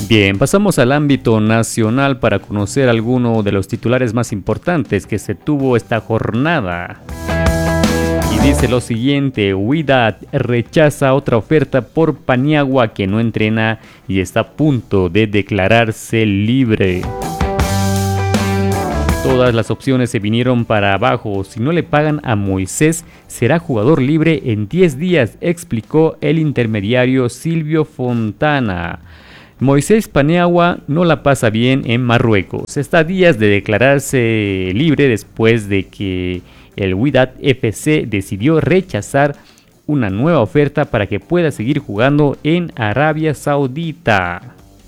Bien, pasamos al ámbito nacional para conocer algunos de los titulares más importantes que se tuvo esta jornada. Y dice lo siguiente: Wydad rechaza otra oferta por Paniagua, que no entrena y está a punto de declararse libre. Todas las opciones se vinieron para abajo. Si no le pagan a Moisés, será jugador libre en 10 días, explicó el intermediario Silvio Fontana. Moisés Paniagua no la pasa bien en Marruecos. Está a días de declararse libre después de que el Wydad FC decidió rechazar una nueva oferta para que pueda seguir jugando en Arabia Saudita.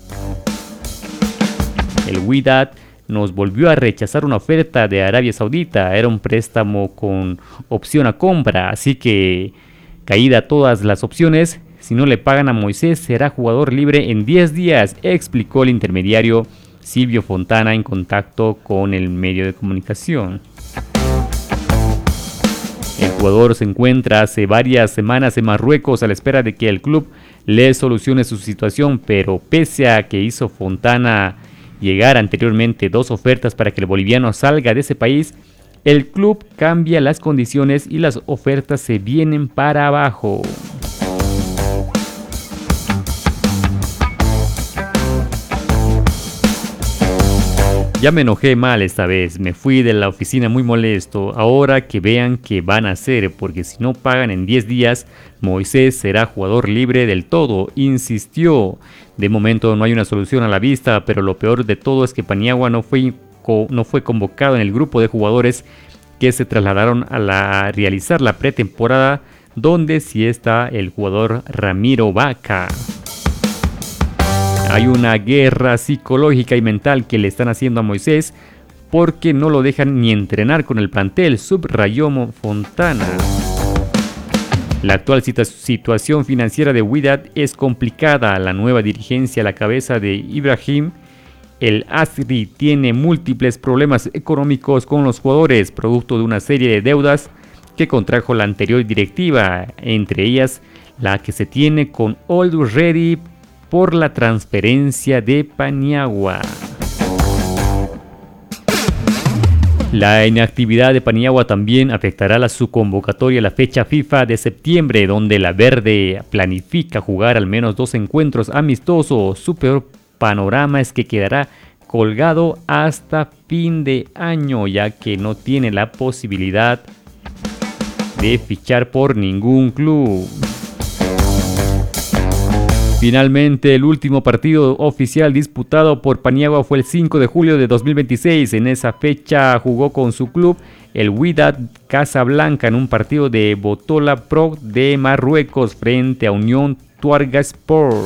El Wydad nos volvió a rechazar una oferta de Arabia Saudita. Era un préstamo con opción a compra, así que caída todas las opciones. Si no le pagan a Moisés, será jugador libre en 10 días, explicó el intermediario Silvio Fontana en contacto con el medio de comunicación. El jugador se encuentra hace varias semanas en Marruecos a la espera de que el club le solucione su situación, pero pese a que hizo Fontana llegar anteriormente 2 ofertas para que el boliviano salga de ese país, el club cambia las condiciones y las ofertas se vienen para abajo. Ya me enojé mal esta vez, me fui de la oficina muy molesto. Ahora que vean qué van a hacer, porque si no pagan en 10 días, Moisés será jugador libre del todo, insistió. De momento no hay una solución a la vista, pero lo peor de todo es que Paniagua no fue convocado en el grupo de jugadores que se trasladaron a realizar la pretemporada, donde sí está el jugador Ramiro Vaca. Hay una guerra psicológica y mental que le están haciendo a Moisés porque no lo dejan ni entrenar con el plantel, subrayó Fontana. La actual situación financiera de Wydad es complicada. La nueva dirigencia a la cabeza de Ibrahim El Asri tiene múltiples problemas económicos con los jugadores, producto de una serie de deudas que contrajo la anterior directiva, entre ellas la que se tiene con Old Ready por la transferencia de Paniagua. La inactividad de Paniagua también afectará su convocatoria a la fecha FIFA de septiembre, donde la verde planifica jugar al menos 2 encuentros amistosos. Su peor panorama es que quedará colgado hasta fin de año, ya que no tiene la posibilidad de fichar por ningún club. Finalmente, el último partido oficial disputado por Paniagua fue el 5 de julio de 2026. En esa fecha jugó con su club, el Wydad Casablanca, en un partido de Botola Pro de Marruecos frente a Unión Tuarga Sport.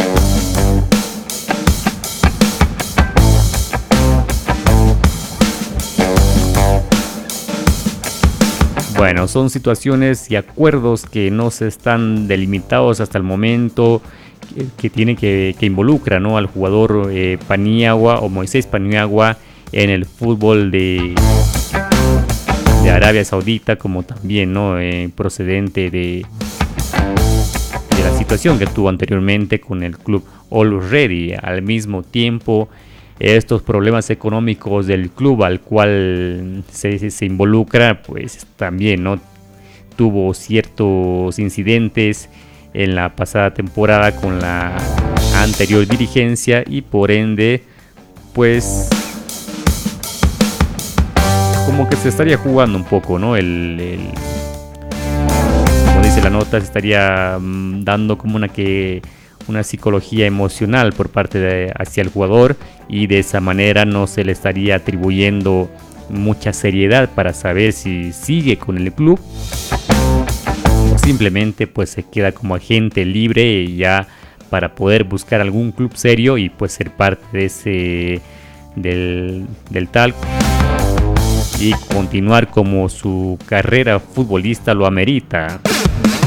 Bueno, son situaciones y acuerdos que no se están delimitados hasta el momento, que tiene que involucra, ¿no?, al jugador Paniagua o Moisés Paniagua en el fútbol de Arabia Saudita, como también, ¿no?, procedente de la situación que tuvo anteriormente con el club All Ready. Al mismo tiempo, estos problemas económicos del club al cual se involucra, pues también, ¿no?, tuvo ciertos incidentes en la pasada temporada con la anterior dirigencia y por ende, pues como que se estaría jugando un poco, ¿no? Como dice la nota, se estaría dando como una psicología emocional por parte hacia el jugador, y de esa manera no se le estaría atribuyendo mucha seriedad para saber si sigue con el club. Simplemente pues se queda como agente libre ya para poder buscar algún club serio y pues ser parte de del tal y continuar como su carrera futbolista lo amerita.